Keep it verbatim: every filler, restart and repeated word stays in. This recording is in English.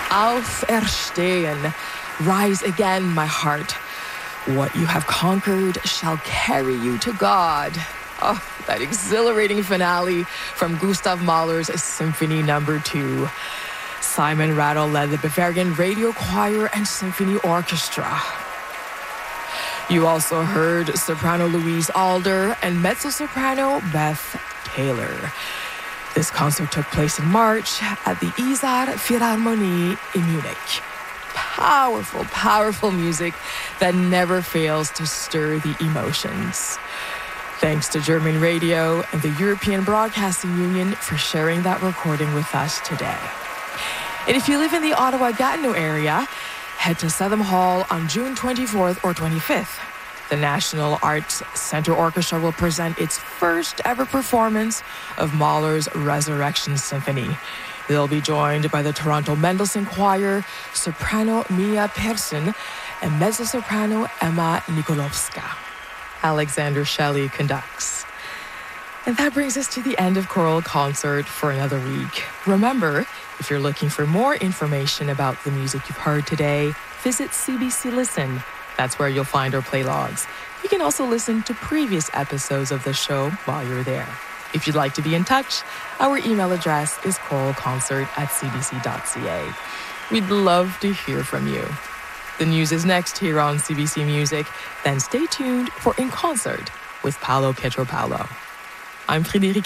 Auferstehen. Rise again, my heart. What you have conquered shall carry you to God. Oh, that exhilarating finale from Gustav Mahler's Symphony Number Two. Simon Rattle led the Bavarian Radio Choir and Symphony Orchestra. You also heard soprano Louise Alder and mezzo-soprano Beth Taylor. This concert took place in March at the Isar Philharmonie in Munich. Powerful, powerful music that never fails to stir the emotions. Thanks to German Radio and the European Broadcasting Union for sharing that recording with us today. And if you live in the Ottawa-Gatineau area, head to Southam Hall on June twenty-fourth or twenty-fifth. The National Arts Centre Orchestra will present its first ever performance of Mahler's Resurrection Symphony. They'll be joined by the Toronto Mendelssohn Choir, soprano Mia Persson, and mezzo-soprano Emma Nikolovska. Alexander Shelley conducts. And that brings us to the end of Choral Concert for another week. Remember, if you're looking for more information about the music you've heard today, visit C B C Listen. That's where you'll find our play logs. You can also listen to previous episodes of the show while you're there. If you'd like to be in touch, our email address is choralconcert at c b c dot c a. We'd love to hear from you. The news is next here on C B C Music. Then stay tuned for In Concert with Paolo Pietropalo. I'm Frédérique